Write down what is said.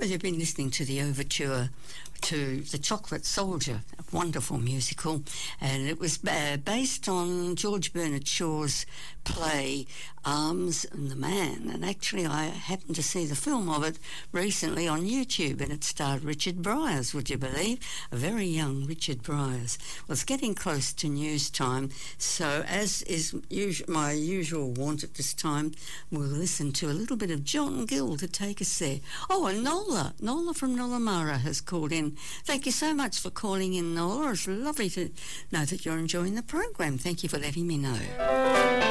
Well, you've been listening to the overture to The Chocolate Soldier, a wonderful musical, and it was based on George Bernard Shaw's play Arms and the Man, and actually I happened to see the film of it recently on YouTube, and it starred Richard Bryars, would you believe? A very young Richard Bryars. Well, it's getting close to news time, so as is my usual wont at this time, we'll listen to a little bit of John Gill to take us there. Oh, and Nola from Nollamara has called in. Thank you so much for calling in, Nola. It's lovely to know that you're enjoying the program. Thank you for letting me know.